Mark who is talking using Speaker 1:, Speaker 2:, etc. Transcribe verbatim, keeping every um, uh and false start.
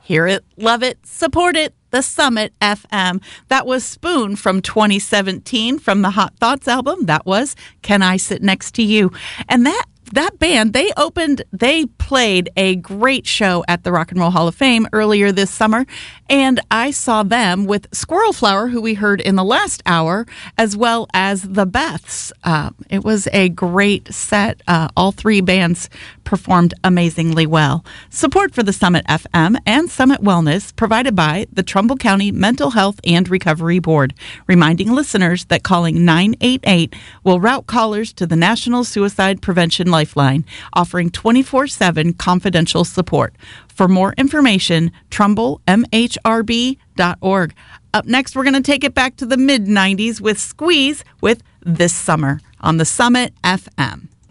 Speaker 1: Hear it, love it, support it. The Summit F M. That was Spoon from twenty seventeen from the Hot Thoughts album. That was Can I Sit Next to You? And that that band, they opened, they played a great show at the Rock and Roll Hall of Fame earlier this summer. And I saw them with Squirrel Flower, who we heard in the last hour, as well as the Beths. Uh, it was a great set. Uh, all three bands performed amazingly well. Support for the Summit F M and Summit Wellness provided by the Trumbull County Mental Health and Recovery Board, reminding listeners that calling nine eight eight will route callers to the National Suicide Prevention Lifeline, offering twenty-four seven confidential support. For more information, trumbull m h r b dot org. Up next, we're going to take it back to the mid nineties with Squeeze with This Summer on the Summit F M.